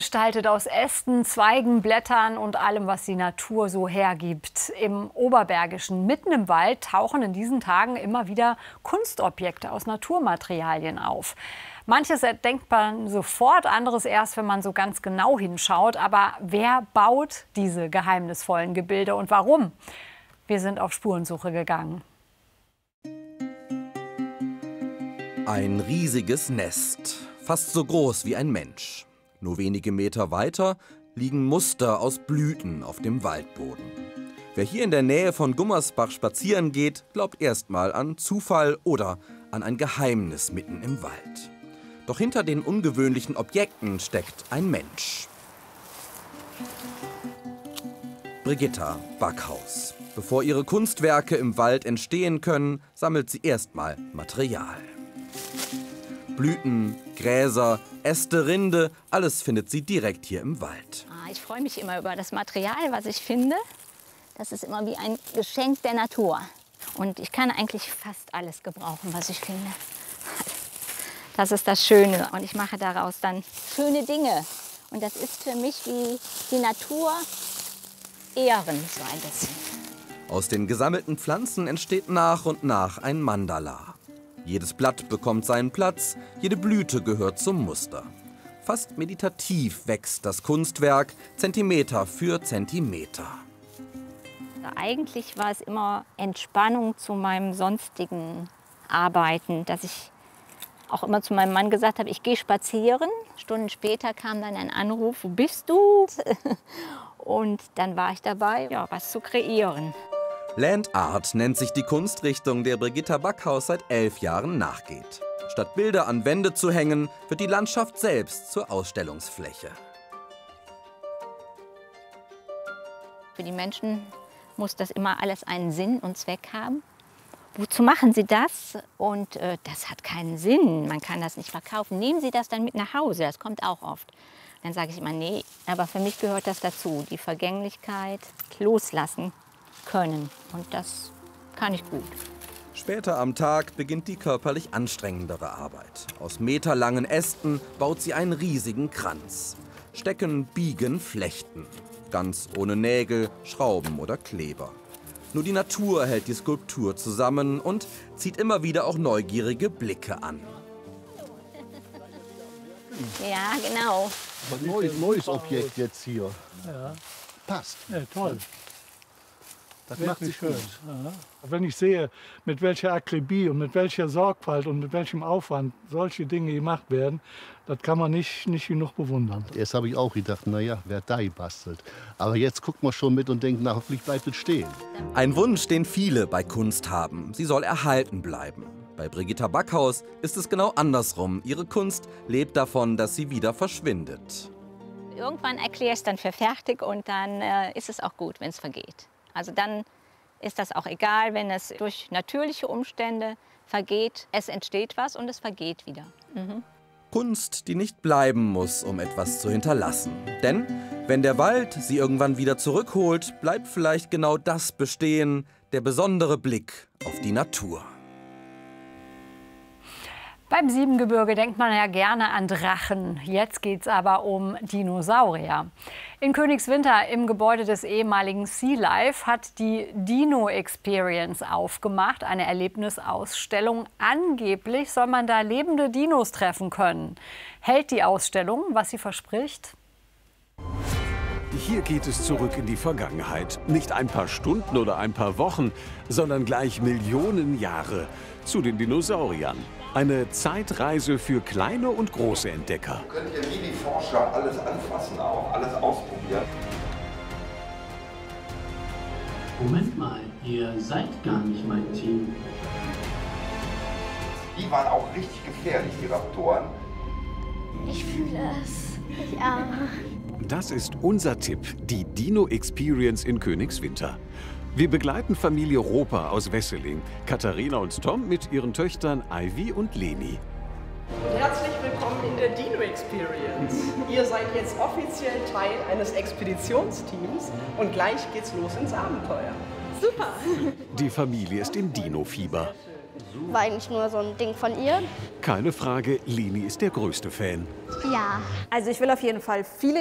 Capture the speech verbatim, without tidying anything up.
Gestaltet aus Ästen, Zweigen, Blättern und allem, was die Natur so hergibt. Im Oberbergischen, mitten im Wald, tauchen in diesen Tagen immer wieder Kunstobjekte aus Naturmaterialien auf. Manches entdeckt man sofort, anderes erst, wenn man so ganz genau hinschaut. Aber wer baut diese geheimnisvollen Gebilde und warum? Wir sind auf Spurensuche gegangen. Ein riesiges Nest, fast so groß wie ein Mensch. Nur wenige Meter weiter liegen Muster aus Blüten auf dem Waldboden. Wer hier in der Nähe von Gummersbach spazieren geht, glaubt erstmal an Zufall oder an ein Geheimnis mitten im Wald. Doch hinter den ungewöhnlichen Objekten steckt ein Mensch. Brigitta Backhaus. Bevor ihre Kunstwerke im Wald entstehen können, sammelt sie erstmal Material. Blüten, Gräser, Äste, Rinde, alles findet sie direkt hier im Wald. Ich freue mich immer über das Material, was ich finde. Das ist immer wie ein Geschenk der Natur. Und ich kann eigentlich fast alles gebrauchen, was ich finde. Das ist das Schöne. Und ich mache daraus dann schöne Dinge. Und das ist für mich wie die Natur ehren, so ein bisschen. Aus den gesammelten Pflanzen entsteht nach und nach ein Mandala. Jedes Blatt bekommt seinen Platz, jede Blüte gehört zum Muster. Fast meditativ wächst das Kunstwerk, Zentimeter für Zentimeter. Eigentlich war es immer Entspannung zu meinem sonstigen Arbeiten, dass ich auch immer zu meinem Mann gesagt habe, ich gehe spazieren. Stunden später kam dann ein Anruf, wo bist du? Und dann war ich dabei, ja, was zu kreieren. Land Art nennt sich die Kunstrichtung, der Brigitta Backhaus seit elf Jahren nachgeht. Statt Bilder an Wände zu hängen, wird die Landschaft selbst zur Ausstellungsfläche. Für die Menschen muss das immer alles einen Sinn und Zweck haben. Wozu machen Sie das? Und äh, das hat keinen Sinn, man kann das nicht verkaufen. Nehmen Sie das dann mit nach Hause, das kommt auch oft. Dann sage ich immer, nee, aber für mich gehört das dazu, die Vergänglichkeit loslassen können. Und das kann ich gut. Später am Tag beginnt die körperlich anstrengendere Arbeit. Aus meterlangen Ästen baut sie einen riesigen Kranz. Stecken, biegen, flechten. Ganz ohne Nägel, Schrauben oder Kleber. Nur die Natur hält die Skulptur zusammen und zieht immer wieder auch neugierige Blicke an. Ja, genau. Ein neues, neues Objekt jetzt hier. Ja. Passt. Ja, toll. Das Wirklich macht sich schön. gut. Ja. Wenn ich sehe, mit welcher Akribie und mit welcher Sorgfalt und mit welchem Aufwand solche Dinge gemacht werden, das kann man nicht, nicht genug bewundern. Erst habe ich auch gedacht, naja, wer da bastelt. Aber jetzt guckt man schon mit und denkt, na, hoffentlich bleibt es stehen. Ein Wunsch, den viele bei Kunst haben. Sie soll erhalten bleiben. Bei Brigitta Backhaus ist es genau andersrum. Ihre Kunst lebt davon, dass sie wieder verschwindet. Irgendwann erkläre ich es dann für fertig und dann äh, ist es auch gut, wenn es vergeht. Also dann ist das auch egal, wenn es durch natürliche Umstände vergeht. Es entsteht was und es vergeht wieder. Mhm. Kunst, die nicht bleiben muss, um etwas zu hinterlassen. Denn wenn der Wald sie irgendwann wieder zurückholt, bleibt vielleicht genau das bestehen, der besondere Blick auf die Natur. Beim Siebengebirge denkt man ja gerne an Drachen. Jetzt geht es aber um Dinosaurier. In Königswinter im Gebäude des ehemaligen Sea Life hat die Dino Experience aufgemacht, eine Erlebnisausstellung. Angeblich soll man da lebende Dinos treffen können. Hält die Ausstellung, was sie verspricht? Hier geht es zurück in die Vergangenheit. Nicht ein paar Stunden oder ein paar Wochen, sondern gleich Millionen Jahre zu den Dinosauriern. Eine Zeitreise für kleine und große Entdecker. Könnt ihr wie die Forscher alles anfassen, auch alles ausprobieren? Moment mal, ihr seid gar nicht mein Team. Die waren auch richtig gefährlich, die Raptoren. Ich fühle es. Ich auch. Das ist unser Tipp, die Dino Experience in Königswinter. Wir begleiten Familie Roper aus Wesseling, Katharina und Tom mit ihren Töchtern Ivy und Leni. Herzlich willkommen in der Dino Experience. Ihr seid jetzt offiziell Teil eines Expeditionsteams und gleich geht's los ins Abenteuer. Super! Die Familie ist im Dino-Fieber. war eigentlich nur so ein Ding von ihr. Keine Frage, Leni ist der größte Fan. Ja. Also ich will auf jeden Fall viele